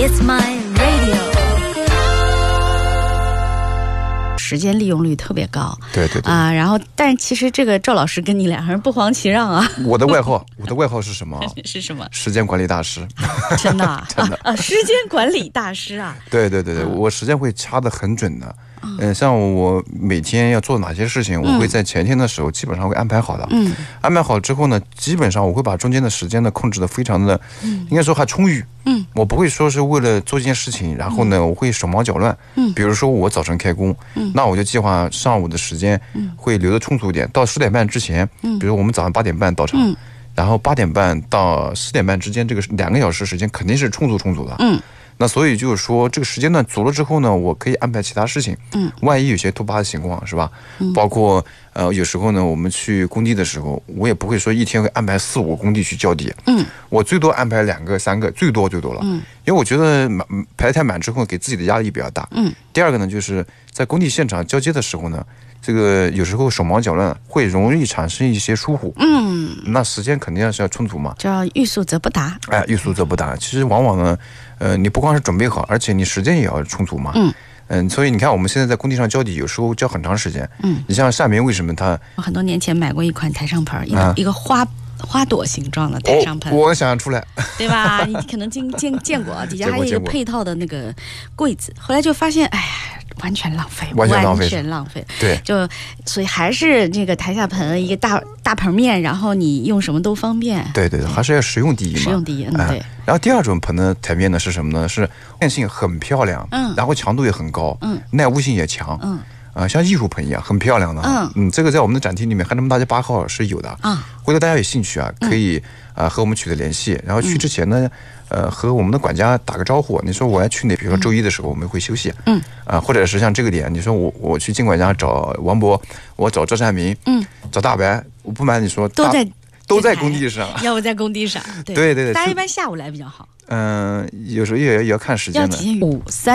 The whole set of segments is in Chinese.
It's my radio。时间利用率特别高， 对对对啊，然后但是其实这个赵老师跟你两个人不遑其让啊。 我的外号是什么？ 是什么？ 时间管理大师。 真的啊？ 真的啊，时间管理大师啊。 对对对对，我时间会掐得很准的。像我每天要做哪些事情，我会在前天的时候基本上会安排好的。安排好之后呢，基本上我会把中间的时间呢控制得非常的，应该说还充裕。我不会说是为了做一件事情，然后呢我会手忙脚乱。比如说我早晨开工，那我就计划上午的时间会留得充足一点，到10点半之前，比如我们早上8点半到场，然后8点半到10点半之间这个2个小时时间肯定是充足的。那所以就是说，这个时间段足了之后呢，我可以安排其他事情。万一有些突发的情况，是吧？包括有时候呢，我们去工地的时候，我也不会说一天会安排4、5个工地去交底。我最多安排2个、3个，最多了。因为我觉得排太满之后，给自己的压力比较大。第二个呢，就是在工地现场交接的时候呢，这个有时候手忙脚乱，会容易产生一些疏忽。那时间肯定是要充足嘛。 叫欲速则不达。 欲速则不达。其实往往呢，你不光是准备好，而且你时间也要充足嘛。所以你看我们现在在工地上交底，有时候交很长时间。你像厦门为什么它？ 我很多年前买过一款台上盆，一个花朵形状的台上盆。 我想象出来， 对吧？你可能见过，底下还有一个配套的那个柜子。后来就发现，哎呀，完全浪费。对，所以还是这个台下盆，一个大盆面，然后你用什么都方便。 对，还是要实用第一嘛。 实用第一，对。 然后第二种盆的台面呢是什么呢？是面性很漂亮，然后强度也很高，耐污性也强，像艺术盆一样，很漂亮的。这个在我们的展厅里面，汉中大街8号是有的。回头大家有兴趣啊，可以和我们取得联系。然后去之前呢，和我们的管家打个招呼。你说我要去哪？比如说周一的时候我们会休息。或者是像这个点，你说我去金管家找王博，我找赵善明，找大白，我不瞒你说，都在工地上， 要不在工地上。 对， 大家一般下午来比较好。 有时候也要看时间的。 要提前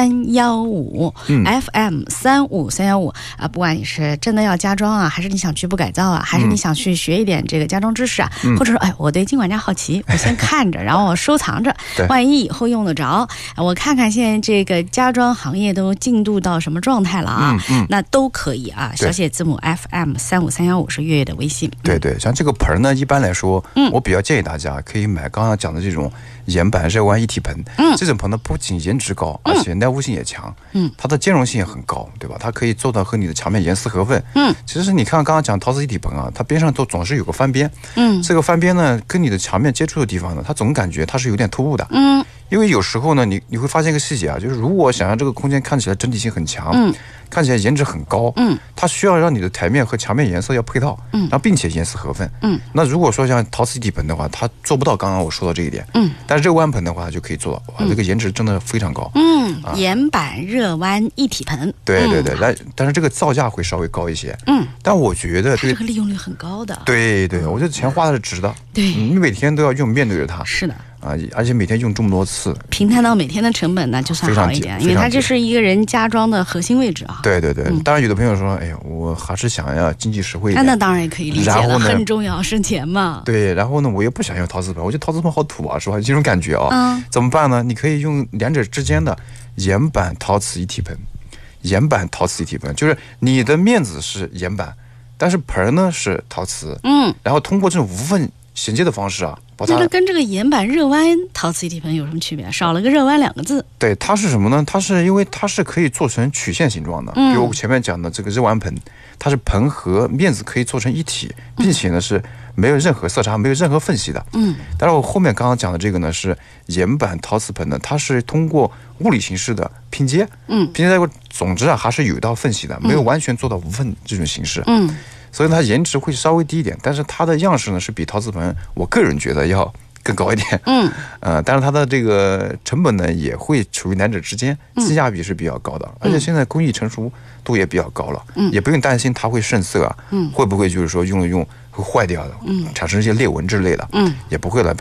5315 FM 35315啊，不管你是真的要家装啊，还是你想局部改造啊，还是你想去学一点这个家装知识啊，或者说我对金管家好奇，我先看着，然后我收藏着，万一以后用得着，我看看现在这个家装行业都进度到什么状态了啊，那都可以啊。小写字母 FM 35315是月月的微信。 对，像这个盆呢，一般来说，我比较建议大家可以买刚刚讲的这种岩板热弯一体盆。这种盆呢不仅颜值高，而且耐污性也强。它的兼容性也很高，对吧？它可以做到和你的墙面严丝合缝。其实你看刚刚讲陶瓷一体盆啊，它边上总是有个翻边。这个翻边呢跟你的墙面接触的地方呢，它总感觉它是有点突兀的。因为有时候呢你会发现一个细节啊，就是如果想让这个空间看起来整体性很强，看起来颜值很高，它需要让你的台面和墙面颜色要配套，然后并且严丝合缝。那如果说像陶瓷一体盆的话，它做不到刚刚我说到这一点。但是热弯盆的话，它就可以做到。哇，这个颜值真的非常高。 岩板热弯一体盆。 对，但是这个造价会稍微高一些。但我觉得这个利用率很高的。 对，我觉得钱花的是值的。 对， 你每天都要用，面对着它。 是的。 而且每天用这么多次， 平摊到每天的成本呢，就算好一点，因为它这是一个人家装的核心位置啊。 对，当然有的朋友说，哎呀，我还是想要经济实惠一点。 那当然也可以理解了，很重要，省钱嘛。 对，然后呢，我又不想要陶瓷盆，我觉得陶瓷盆好土啊，是吧？这种感觉啊，怎么办呢？你可以用两者之间的岩板陶瓷一体盆。岩板陶瓷一体盆就是你的面子是岩板，但是盆呢是陶瓷。然后通过这种无缝衔接的方式啊， 那个跟这个岩板热弯陶瓷一体盆有什么区别？少了个热弯2个字。 对，它是什么呢？它是因为它是可以做成曲线形状的。比如我前面讲的这个热弯盆，它是盆和面子可以做成一体，并且呢是没有任何色差，没有任何缝隙的。但是我后面刚刚讲的这个呢是岩板陶瓷盆呢，它是通过物理形式的拼接，拼接在过，总之啊还是有一道缝隙的，没有完全做到无缝这种形式。所以它颜值会稍微低一点，但是它的样式呢是比陶瓷盆，我个人觉得要更高一点。但是它的这个成本呢也会处于两者之间，性价比是比较高的，而且现在工艺成熟度也比较高了，也不用担心它会渗色啊，会不会就是说用会坏掉的，产生一些裂纹之类的，也不会了。